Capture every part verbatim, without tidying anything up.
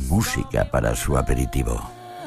música para su aperitivo.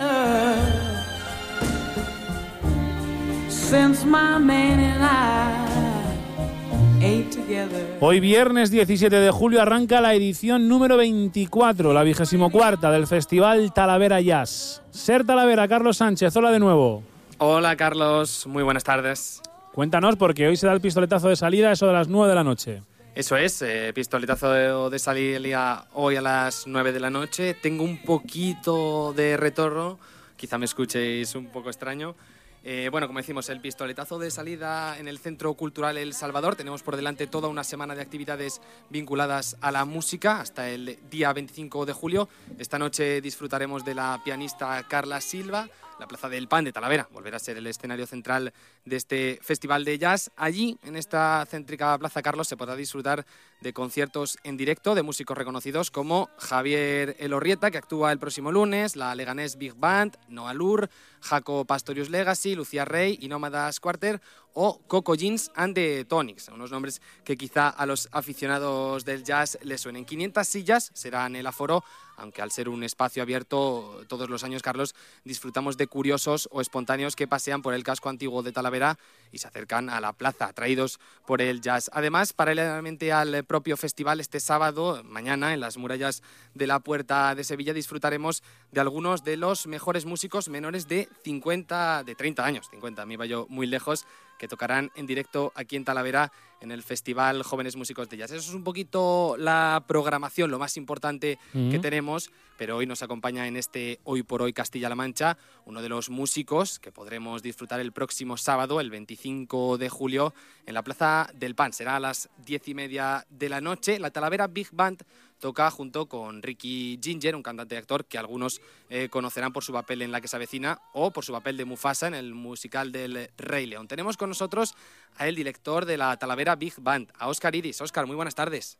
Hoy viernes diecisiete de julio arranca la edición número veinticuatro, la vigésimo cuarta del Festival Talavera Jazz. Ser Talavera, Carlos Sánchez, hola de nuevo. Hola Carlos, muy buenas tardes. Cuéntanos, porque hoy se da el pistoletazo de salida, eso de las nueve de la noche. Eso es, eh, pistoletazo de, de salida hoy a las nueve de la noche. Tengo un poquito de retorno, quizá me escuchéis un poco extraño. Eh, bueno, como decimos, el pistoletazo de salida en el Centro Cultural El Salvador. Tenemos por delante toda una semana de actividades vinculadas a la música hasta el día veinticinco de julio. Esta noche disfrutaremos de la pianista Carla Silva. La Plaza del Pan de Talavera volverá a ser el escenario central de este festival de jazz. Allí, en esta céntrica Plaza Carlos, se podrá disfrutar de conciertos en directo de músicos reconocidos como Javier Elorrieta, que actúa el próximo lunes, la Leganés Big Band, Noah Lur, Jaco Pastorius Legacy, Lucía Rey y Nómadas Quarter o Coco Jeans and the Tonics, unos nombres que quizá a los aficionados del jazz les suenen. quinientas sillas serán el aforo, aunque al ser un espacio abierto todos los años, Carlos, disfrutamos de curiosos o espontáneos que pasean por el casco antiguo de Talavera y se acercan a la plaza, atraídos por el jazz. Además, paralelamente al propio festival, este sábado, mañana, en las murallas de la Puerta de Sevilla, disfrutaremos de algunos de los mejores músicos menores de cincuenta, de treinta años, cincuenta, me iba yo muy lejos, que tocarán en directo aquí en Talavera en el Festival Jóvenes Músicos de Jazz. Eso es un poquito la programación, lo más importante uh-huh. que tenemos, pero hoy nos acompaña en este Hoy por Hoy Castilla-La Mancha uno de los músicos que podremos disfrutar el próximo sábado, el veinticinco de julio, en la Plaza del Pan. Será a las diez y media de la noche. La Talavera Big Band toca junto con Ricky Ginger, un cantante y actor que algunos eh, conocerán por su papel en La que se avecina o por su papel de Mufasa en el musical del Rey León. Tenemos con nosotros a el director de la Talavera Big Band, a Óscar Iris. Óscar, muy buenas tardes.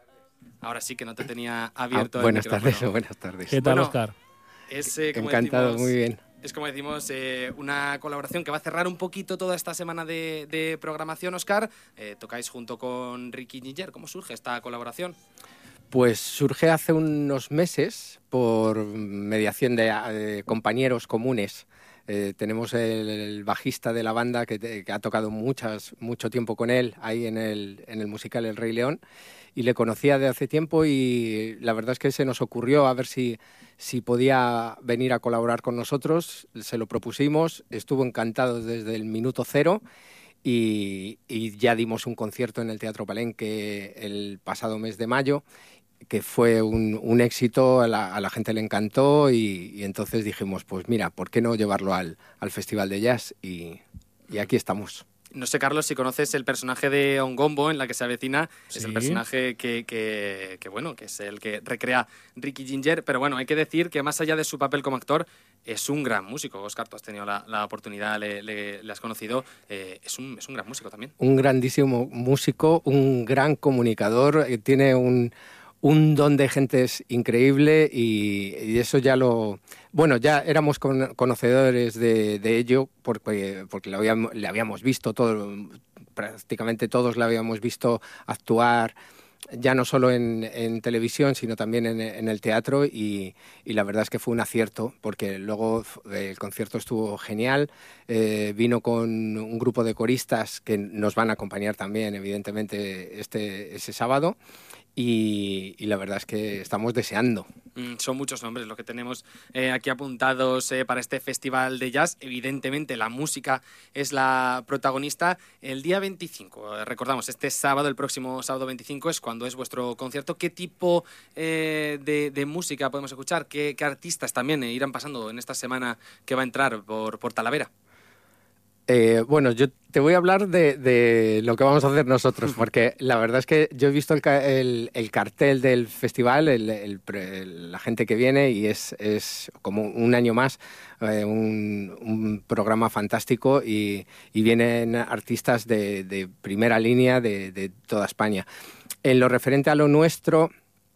Ahora sí que no te tenía abierto ah, el buenas micrófono. Tardes, buenas tardes. ¿Qué tal, bueno, Óscar? Es, eh, como Encantado, decimos, muy bien. Es como decimos, eh, una colaboración que va a cerrar un poquito toda esta semana de, de programación, Óscar. Eh, tocáis junto con Ricky Ginger. ¿Cómo surge esta colaboración? Pues surge hace unos meses por mediación de eh, compañeros comunes. Eh, tenemos el, el bajista de la banda que, te, que ha tocado muchas, mucho tiempo con él ahí en el, en el musical El Rey León y le conocía de hace tiempo y la verdad es que se nos ocurrió a ver si, si podía venir a colaborar con nosotros. Se lo propusimos, estuvo encantado desde el minuto cero. Y, y ya dimos un concierto en el Teatro Palenque el pasado mes de mayo, que fue un, un éxito, a la, a la gente le encantó y, y entonces dijimos, pues mira, ¿por qué no llevarlo al, al Festival de Jazz? Y, y aquí estamos. No sé, Carlos, si conoces el personaje de Ongombo en La que se avecina. Sí. Es el personaje que, que, que, bueno, que es el que recrea Ricky Ginger. Pero bueno, hay que decir que más allá de su papel como actor, es un gran músico. Óscar, tú has tenido la, la oportunidad, le, le, le has conocido. Eh, es, un, es un gran músico también. Un grandísimo músico, un gran comunicador. Eh, tiene un... un don de gentes increíble y, y eso ya lo... Bueno, ya éramos con, conocedores de, de ello porque, porque lo habíamos, le habíamos visto, todo, prácticamente todos le habíamos visto actuar, ya no solo en, en televisión, sino también en, en el teatro y, y la verdad es que fue un acierto porque luego el concierto estuvo genial, eh, vino con un grupo de coristas que nos van a acompañar también, evidentemente, este, ese sábado. Y, y la verdad es que estamos deseando. Mm, son muchos nombres los que tenemos eh, aquí apuntados eh, para este festival de jazz. Evidentemente la música es la protagonista. El día veinticinco, eh, recordamos, este sábado, el próximo sábado veinticinco es cuando es vuestro concierto. ¿Qué tipo eh, de, de música podemos escuchar? ¿Qué, qué artistas también eh, irán pasando en esta semana que va a entrar por, por Talavera? Eh, bueno, yo te voy a hablar de, de lo que vamos a hacer nosotros, porque la verdad es que yo he visto el, el, el cartel del festival, el, el, el, la gente que viene y es, es como un año más, eh, un, un programa fantástico y, y vienen artistas de, de primera línea de, de toda España. En lo referente a lo nuestro...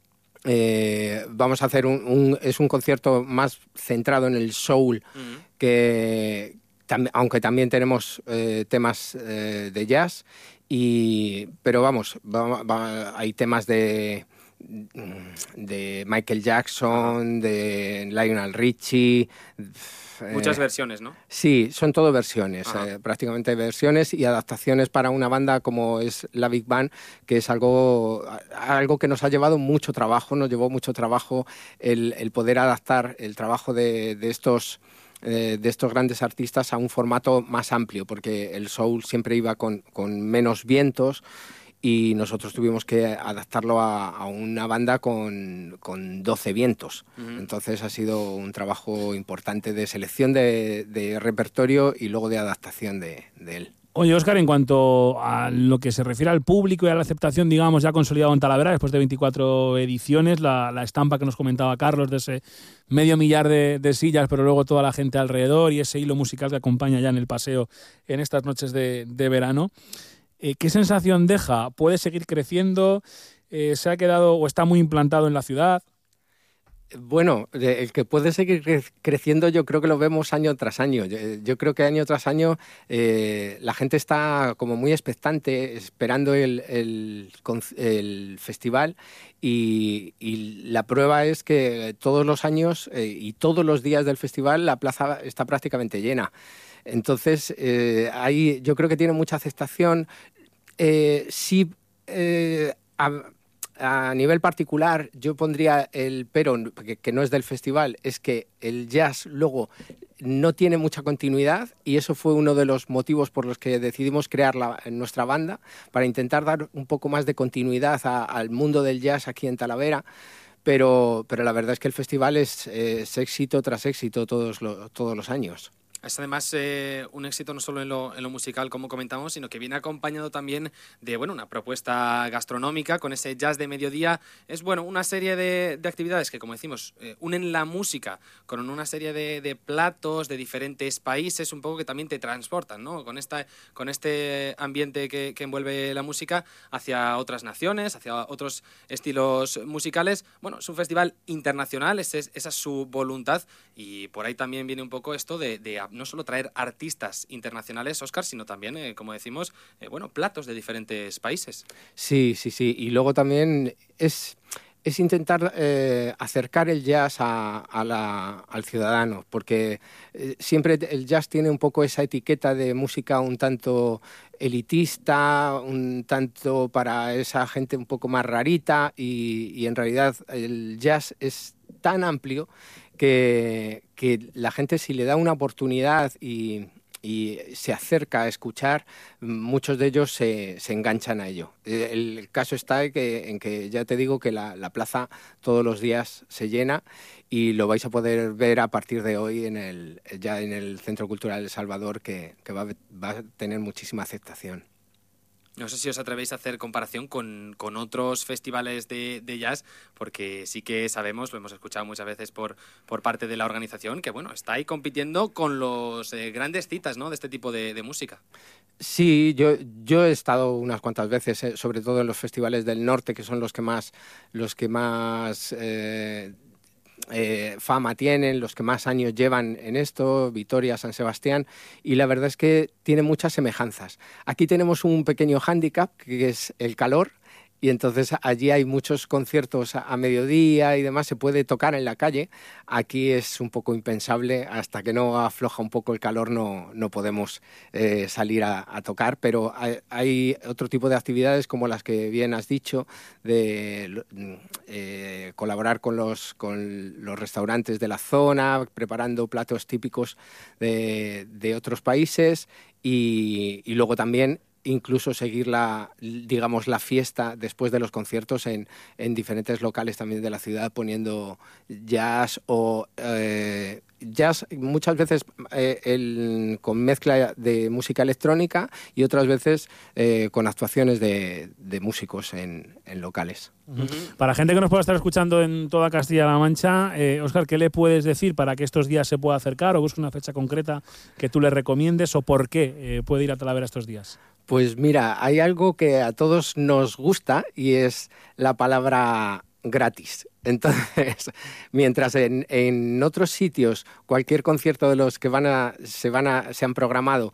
Eh, vamos a hacer un, un... es un concierto más centrado en el soul, uh-huh. que... aunque también tenemos eh, temas eh, de jazz, y, pero vamos, va, va, hay temas de, de Michael Jackson, de Lionel Richie. Muchas eh, versiones, ¿no? Sí, son todo versiones, eh, prácticamente versiones y adaptaciones para una banda como es la Big Band, que es algo, algo que nos ha llevado mucho trabajo, nos llevó mucho trabajo el, el poder adaptar el trabajo de, de estos... de estos grandes artistas a un formato más amplio, porque el soul siempre iba con, con menos vientos y nosotros tuvimos que adaptarlo a, a una banda con, con doce vientos. Uh-huh. Entonces ha sido un trabajo importante de selección de, de repertorio y luego de adaptación de, de él. Oye, Óscar, en cuanto a lo que se refiere al público y a la aceptación, digamos, ya consolidado en Talavera, después de veinticuatro ediciones, la, la estampa que nos comentaba Carlos de ese medio millar de, de sillas, pero luego toda la gente alrededor y ese hilo musical que acompaña ya en el paseo en estas noches de, de verano, eh, ¿qué sensación deja? ¿Puede seguir creciendo? Eh, ¿Se ha quedado o está muy implantado en la ciudad? Bueno, el que puede seguir cre- creciendo yo creo que lo vemos año tras año. Yo, yo creo que año tras año eh, la gente está como muy expectante, esperando el, el, el festival y, y la prueba es que todos los años eh, y todos los días del festival la plaza está prácticamente llena. Entonces, eh, ahí yo creo que tiene mucha aceptación. Eh, sí, eh, a, A nivel particular, yo pondría el pero, que, que no es del festival, es que el jazz luego no tiene mucha continuidad y eso fue uno de los motivos por los que decidimos crear la, nuestra banda, para intentar dar un poco más de continuidad a, al mundo del jazz aquí en Talavera, pero, pero la verdad es que el festival es, es éxito tras éxito todos, lo, todos los años. Es además eh, un éxito no solo en lo, en lo musical, como comentamos, sino que viene acompañado también de bueno, una propuesta gastronómica con ese jazz de mediodía. Es bueno, una serie de, de actividades que, como decimos, eh, unen la música con una serie de, de platos de diferentes países, un poco que también te transportan, ¿no? Con, esta, con este ambiente que, que envuelve la música hacia otras naciones, hacia otros estilos musicales. Bueno, es un festival internacional, ese, esa es su voluntad y por ahí también viene un poco esto de, de no solo traer artistas internacionales, Óscar, sino también, eh, como decimos, eh, bueno, platos de diferentes países. Sí, sí, sí. Y luego también es, es intentar eh, acercar el jazz a, a la, al ciudadano, porque eh, siempre el jazz tiene un poco esa etiqueta de música un tanto elitista, un tanto para esa gente un poco más rarita y, y en realidad el jazz es tan amplio que, que la gente, si le da una oportunidad y, y se acerca a escuchar, muchos de ellos se, se enganchan a ello. El caso está en que, en que ya te digo que la, la plaza todos los días se llena y lo vais a poder ver a partir de hoy en el, ya en el Centro Cultural El Salvador, que, que va, va a tener muchísima aceptación. No sé si os atrevéis a hacer comparación con, con otros festivales de, de jazz, porque sí que sabemos, lo hemos escuchado muchas veces por, por parte de la organización, que bueno, está ahí compitiendo con los eh, grandes citas, ¿no?, de este tipo de, de música. Sí, yo, yo he estado unas cuantas veces, eh, sobre todo en los festivales del norte, que son los que más, los que más eh, eh, fama tienen, los que más años llevan en esto, Vitoria, San Sebastián, y la verdad es que tiene muchas semejanzas. Aquí tenemos un pequeño hándicap, que es el calor, y entonces allí hay muchos conciertos a mediodía y demás, se puede tocar en la calle. Aquí es un poco impensable, hasta que no afloja un poco el calor no, no podemos eh, salir a, a tocar, pero hay, hay otro tipo de actividades como las que bien has dicho, de eh, colaborar con los, con los restaurantes de la zona, preparando platos típicos de, de otros países y, y luego también incluso seguir la, digamos, la fiesta después de los conciertos en, en diferentes locales también de la ciudad, poniendo jazz o eh, jazz muchas veces eh, el, con mezcla de música electrónica y otras veces eh, con actuaciones de, de músicos en, en locales. Uh-huh. Para gente que nos pueda estar escuchando en toda Castilla-La Mancha, eh, Óscar, ¿qué le puedes decir para que estos días se pueda acercar o busque una fecha concreta que tú le recomiendes o por qué eh, puede ir a Talavera estos días? Pues mira, hay algo que a todos nos gusta y es la palabra gratis. Entonces, mientras en, en otros sitios cualquier concierto de los que van a, se, van a, se han programado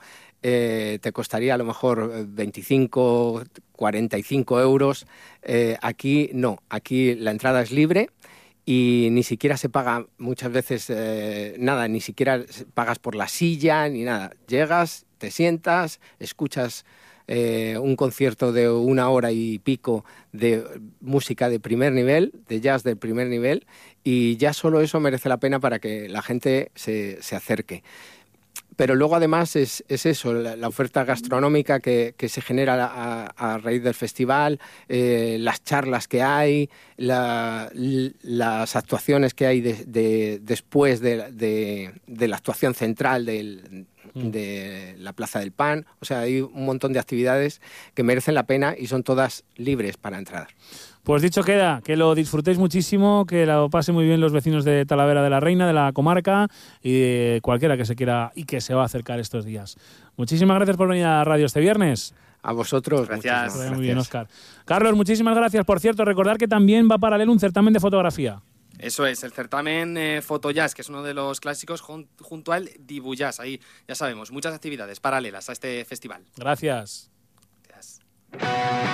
eh, te costaría a lo mejor veinticinco, cuarenta y cinco euros. Eh, aquí no, aquí la entrada es libre y ni siquiera se paga muchas veces eh, nada, ni siquiera pagas por la silla ni nada. Llegas, te sientas, escuchas eh, un concierto de una hora y pico de música de primer nivel, de jazz de primer nivel, y ya solo eso merece la pena para que la gente se, se acerque. Pero luego además es, es eso, la, la oferta gastronómica que, que se genera a, a raíz del festival, eh, las charlas que hay, la, las actuaciones que hay de, de, después de, de, de la actuación central del, de la Plaza del Pan. O sea, hay un montón de actividades que merecen la pena y son todas libres para entrar. Pues dicho queda, que lo disfrutéis muchísimo, que lo pasen muy bien los vecinos de Talavera de la Reina, de la comarca y de cualquiera que se quiera y que se va a acercar estos días. Muchísimas gracias por venir a la radio este viernes. A vosotros. Gracias. Gracias. Muy bien, Óscar. Carlos, muchísimas gracias. Por cierto, recordar que también va paralelo un certamen de fotografía. Eso es, el certamen eh, Fotojazz, que es uno de los clásicos jun- junto al Dibujazz. Ahí, ya sabemos, muchas actividades paralelas a este festival. Gracias. Gracias.